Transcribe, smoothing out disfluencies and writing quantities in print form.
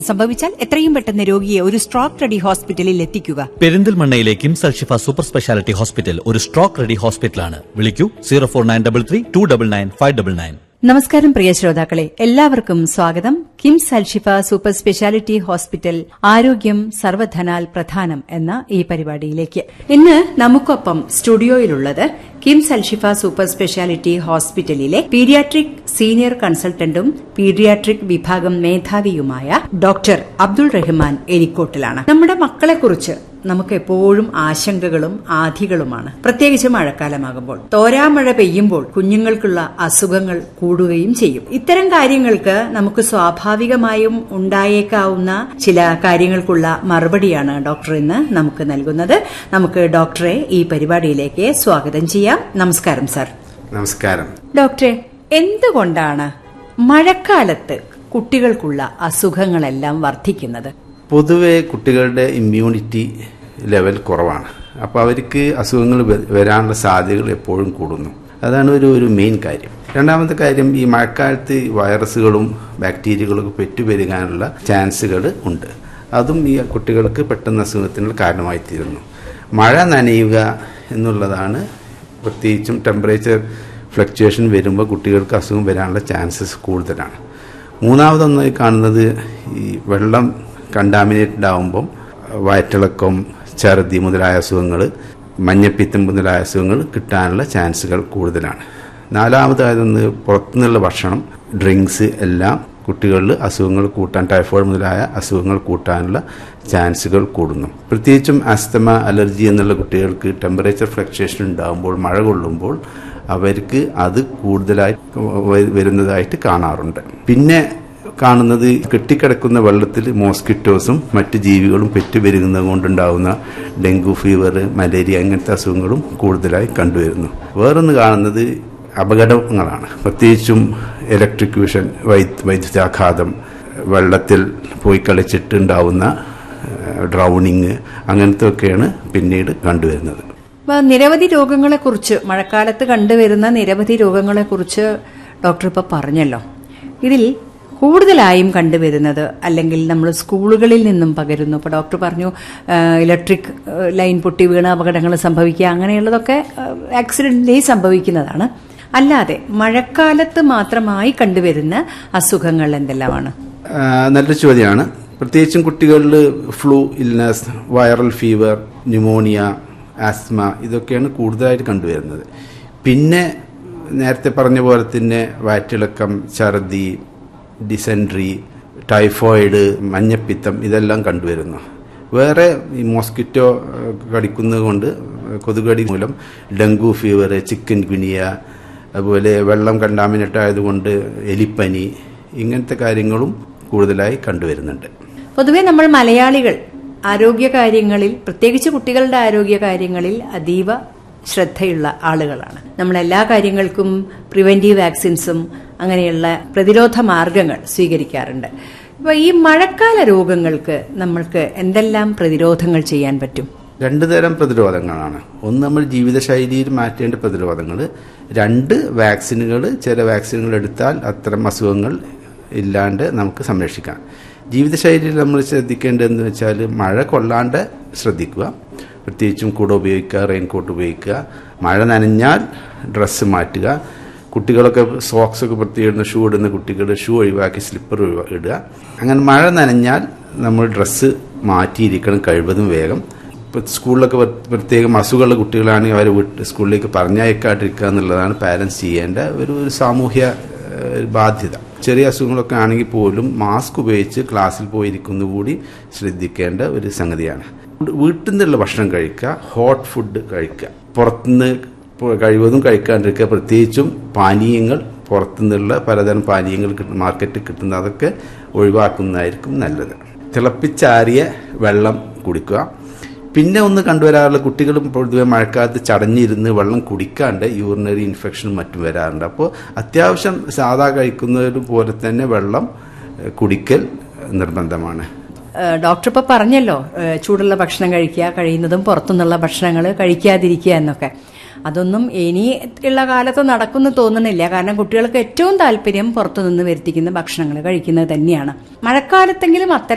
സംഭവിച്ചാൽ എത്രയും പെട്ടെന്ന് രോഗിയെ ഒരു സ്ട്രോക്ക് റെഡി ഹോസ്പിറ്റലിൽ എത്തിക്കുക. പെരിന്തൽമണ്ണയിലെ KIMS Alshifa super speciality hospital ഒരു സ്ട്രോക്ക് റെഡി ഹോസ്പിറ്റലാണ്. വിളിക്കൂ 04933 299 599. നമസ്കാരം പ്രിയ ശ്രോതാക്കളെ, എല്ലാവർക്കും സ്വാഗതം. KIMS Alshifa super speciality hospital ആരോഗ്യം സർവധനാൽ പ്രധാനം എന്ന ഈ പരിപാടിയിലേക്ക്. ഇന്ന് നമുക്കൊപ്പം സ്റ്റുഡിയോയിലുള്ളത് കിംസ് അൽഷിഫ സൂപ്പർ സ്പെഷ്യാലിറ്റി ഹോസ്പിറ്റലിലെ പീഡിയാട്രിക് സീനിയർ കൺസൾട്ടന്റും പീഡിയാട്രിക് വിഭാഗം മേധാവിയുമായ ഡോക്ടർ അബ്ദുൾ റഹ്മാൻ എലിക്കോട്ടിലാണ്. നമ്മുടെ മക്കളെക്കുറിച്ച് നമുക്ക് എപ്പോഴും ആശങ്കകളും ആധികളുമാണ്. പ്രത്യേകിച്ച് മഴക്കാലമാകുമ്പോൾ തോരാമഴ പെയ്യുമ്പോൾ കുഞ്ഞുങ്ങൾക്കുള്ള അസുഖങ്ങൾ കൂടുകയും ചെയ്യും. ഇത്തരം കാര്യങ്ങൾക്ക് നമുക്ക് സ്വാഭാവികമായും ഉണ്ടായേക്കാവുന്ന ചില കാര്യങ്ങൾക്കുള്ള മറുപടിയാണ് ഡോക്ടർ ഇന്ന് നമുക്ക് നൽകുന്നത്. നമുക്ക് ഡോക്ടറെ ഈ പരിപാടിയിലേക്ക് സ്വാഗതം ചെയ്യാം. നമസ്കാരം സർ. നമസ്കാരം ഡോക്ടറെ, എന്തുകൊണ്ടാണ് മഴക്കാലത്ത് കുട്ടികൾക്കുള്ള അസുഖങ്ങളെല്ലാം വർദ്ധിക്കുന്നത്? പൊതുവെ കുട്ടികളുടെ ഇമ്മ്യൂണിറ്റി ലെവൽ കുറവാണ്. അപ്പോൾ അവർക്ക് അസുഖങ്ങൾ വരാനുള്ള സാധ്യതകൾ എപ്പോഴും കൂടുന്നു. അതാണ് ഒരു മെയിൻ കാര്യം. രണ്ടാമത്തെ കാര്യം, ഈ മഴക്കാലത്ത് വൈറസുകളും ബാക്ടീരിയകളൊക്കെ പെറ്റുപെരുകാനുള്ള ചാൻസുകൾ ഉണ്ട്. അതും ഈ കുട്ടികൾക്ക് പെട്ടെന്ന് അസുഖത്തിന് കാരണമായി തീരുന്നു. മഴ നനയുക എന്നുള്ളതാണ്, പ്രത്യേകിച്ചും ടെമ്പറേച്ചർ ഫ്ലക്ച്വേഷൻ വരുമ്പോൾ കുട്ടികൾക്ക് അസുഖം വരാനുള്ള ചാൻസസ് കൂടുതലാണ്. മൂന്നാമതൊന്നായി കാണുന്നത്, ഈ വെള്ളം കണ്ടാമിനേറ്റഡ് ആകുമ്പം വയറ്റിളക്കം, ഛർദി മുതലായ അസുഖങ്ങൾ, മഞ്ഞപ്പിത്തം മുതലായ അസുഖങ്ങൾ കിട്ടാനുള്ള ചാൻസുകൾ കൂടുതലാണ്. നാലാമതായതൊന്ന്, പുറത്തുനിന്നുള്ള ഭക്ഷണം, ഡ്രിങ്ക്സ് എല്ലാം കുട്ടികളിൽ അസുഖങ്ങൾ കൂട്ടാൻ, ടൈഫോയിഡ് മുതലായ അസുഖങ്ങൾ കൂട്ടാനുള്ള ചാൻസുകൾ കൂടുന്നു. പ്രത്യേകിച്ചും ആസ്തമ, അലർജി എന്നുള്ള കുട്ടികൾക്ക് ടെമ്പറേച്ചർ ഫ്ലക്ച്വേഷൻ ഉണ്ടാകുമ്പോൾ, മഴ കൊള്ളുമ്പോൾ അവർക്ക് അത് കൂടുതലായി വരുന്നതായിട്ട് കാണാറുണ്ട്. പിന്നെ കാണുന്നത്, കെട്ടിക്കിടക്കുന്ന വെള്ളത്തിൽ മോസ്കിറ്റോസും മറ്റ് ജീവികളും പെറ്റുപെരുകുന്നത് കൊണ്ടുണ്ടാകുന്ന ഡെങ്കു ഫീവർ, മലേറിയ അങ്ങനത്തെ അസുഖങ്ങളും കൂടുതലായി കണ്ടുവരുന്നു. വേറൊന്ന് കാണുന്നത് അപകടങ്ങളാണ്. പ്രത്യേകിച്ചും ഇലക്ട്രിക്യൂഷൻ, വൈദ്യുതാഘാതം, വെള്ളത്തിൽ പോയി കളിച്ചിട്ടുണ്ടാവുന്ന ഡ്രൗണിങ്, അങ്ങനത്തെ ഒക്കെയാണ് പിന്നീട് കണ്ടുവരുന്നത്. നിരവധി രോഗങ്ങളെക്കുറിച്ച്, മഴക്കാലത്ത് കണ്ടുവരുന്ന നിരവധി രോഗങ്ങളെക്കുറിച്ച് ഡോക്ടർ ഇപ്പോൾ പറഞ്ഞല്ലോ. ഇതിൽ കൂടുതലായും കണ്ടുവരുന്നത്, അല്ലെങ്കിൽ നമ്മൾ സ്കൂളുകളിൽ നിന്നും പകരുന്നു. ഇപ്പോൾ ഡോക്ടർ പറഞ്ഞു ഇലക്ട്രിക് ലൈൻ പൊട്ടി വീണ അപകടങ്ങൾ സംഭവിക്കുക, അങ്ങനെയുള്ളതൊക്കെ ആക്സിഡന്റിലേ സംഭവിക്കുന്നതാണ്. അല്ലാതെ മഴക്കാലത്ത് മാത്രമായി കണ്ടുവരുന്ന അസുഖങ്ങൾ എന്തെല്ലാമാണ്? നല്ലൊരു ചോദ്യമാണ്. പ്രത്യേകിച്ചും കുട്ടികളിൽ flu illness, viral fever, pneumonia, asthma ഇതൊക്കെയാണ് കൂടുതലായിട്ട് കണ്ടുവരുന്നത്. പിന്നെ നേരത്തെ പറഞ്ഞ പോലെ തന്നെ വയറ്റിളക്കം, ഛർദി, ഡിസെൻട്രി, ടൈഫോയിഡ്, മഞ്ഞപ്പിത്തം ഇതെല്ലാം കണ്ടുവരുന്നു. വേറെ ഈ മോസ്കിറ്റോ കടിക്കുന്നത് കൊണ്ട്, കൊതുകടി മൂലം ഡെങ്കു ഫീവർ, ചിക്കൻ ഗുനിയ, അതുപോലെ വെള്ളം കണ്ടാമിനേറ്റ് ആയതുകൊണ്ട് എലിപ്പനി, ഇങ്ങനത്തെ കാര്യങ്ങളും കൂടുതലായി കണ്ടുവരുന്നുണ്ട്. പൊതുവെ നമ്മൾ മലയാളികൾ ആരോഗ്യകാര്യങ്ങളിൽ, പ്രത്യേകിച്ച് കുട്ടികളുടെ ആരോഗ്യകാര്യങ്ങളിൽ അതീവ ശ്രദ്ധയുള്ള ആളുകളാണ്. നമ്മൾ എല്ലാ കാര്യങ്ങൾക്കും പ്രിവെന്റീവ് വാക്സിൻസും അങ്ങനെയുള്ള പ്രതിരോധ മാർഗങ്ങൾ സ്വീകരിക്കാറുണ്ട്. അപ്പോൾ ഈ മഴക്കാല രോഗങ്ങൾക്ക് നമ്മൾക്ക് എന്തെല്ലാം പ്രതിരോധങ്ങൾ ചെയ്യാൻ പറ്റും? രണ്ടു തരം പ്രതിരോധങ്ങളാണ്. ഒന്ന്, നമ്മൾ ജീവിതശൈലിയിൽ മാറ്റേണ്ട പ്രതിരോധങ്ങൾ. രണ്ട്, വാക്സിനുകൾ. ചില വാക്സിനുകൾ എടുത്താൽ അത്തരം അസുഖങ്ങൾ ഇല്ലാണ്ട് നമുക്ക് സംരക്ഷിക്കാം. ജീവിതശൈലിയിൽ നമ്മൾ ശ്രദ്ധിക്കേണ്ടതെന്ന് വെച്ചാൽ, മഴ കൊള്ളാണ്ട് ശ്രദ്ധിക്കുക. പ്രത്യേകിച്ചും കുട ഉപയോഗിക്കുക, റെയിൻകോട്ട് ഉപയോഗിക്കുക. മഴ നനഞ്ഞാൽ ഡ്രസ്സ് മാറ്റുക. കുട്ടികളൊക്കെ സോക്സൊക്കെ പ്രത്യേകം ഷൂ ഇടുന്ന കുട്ടികൾ ഷൂ ഒഴിവാക്കി സ്ലിപ്പർ ഇടുക. അങ്ങനെ മഴ നനഞ്ഞാൽ നമ്മൾ ഡ്രസ്സ് മാറ്റിയിരിക്കണം കഴിവതും വേഗം. ഇപ്പോൾ സ്കൂളിലൊക്കെ പ്രത്യേകം അസുഖമുള്ള കുട്ടികളാണെങ്കിൽ അവരെ സ്കൂളിലേക്ക് പറഞ്ഞയക്കാണ്ടിരിക്കുക എന്നുള്ളതാണ് പാരൻസ് ചെയ്യേണ്ട ഒരു സാമൂഹ്യ ബാധ്യത. ചെറിയ അസുഖങ്ങളൊക്കെ ആണെങ്കിൽ പോലും മാസ്ക് ഉപയോഗിച്ച് ക്ലാസ്സിൽ പോയിരിക്കുന്ന കൂടി ശ്രദ്ധിക്കേണ്ട ഒരു സംഗതിയാണ്. വീട്ടിൽ നിന്നുള്ള ഭക്ഷണം കഴിക്കുക, ഹോട്ട് ഫുഡ് കഴിക്കുക, പുറത്തുനിന്ന് കഴിവതും കഴിക്കാണ്ടിരിക്കുക. പ്രത്യേകിച്ചും പാനീയങ്ങൾ, പുറത്തുനിന്നുള്ള പലതരം പാനീയങ്ങൾ മാർക്കറ്റിൽ കിട്ടുന്ന അതൊക്കെ ഒഴിവാക്കുന്നതായിരിക്കും നല്ലത്. തിളപ്പിച്ചാറിയ വെള്ളം കുടിക്കുക. പിന്നെ ഒന്ന് കണ്ടുവരാറുള്ള, കുട്ടികളും പൊതുവെ മഴക്കാലത്ത് ചടഞ്ഞിരുന്ന് വെള്ളം കുടിക്കാണ്ട് യൂറിനറി ഇൻഫെക്ഷനും മറ്റും വരാറുണ്ട്. അപ്പോൾ അത്യാവശ്യം സാധാ കഴിക്കുന്നതിനും പോലെ തന്നെ വെള്ളം കുടിക്കൽ നിർബന്ധമാണ്. ഡോക്ടർ ഇപ്പോൾ പറഞ്ഞല്ലോ, ചൂടുള്ള ഭക്ഷണം കഴിക്കുക, കഴിയുന്നതും പുറത്തുനിന്നുള്ള ഭക്ഷണങ്ങൾ കഴിക്കാതിരിക്കുക എന്നൊക്കെ. അതൊന്നും ഇനി ഉള്ള കാലത്ത് നടക്കുമെന്ന് തോന്നുന്നില്ല. കാരണം കുട്ടികൾക്ക് ഏറ്റവും താല്പര്യം പുറത്തുനിന്ന് വരുത്തിക്കുന്ന ഭക്ഷണങ്ങൾ കഴിക്കുന്നത് തന്നെയാണ്. മഴക്കാലത്തെങ്കിലും അത്തരം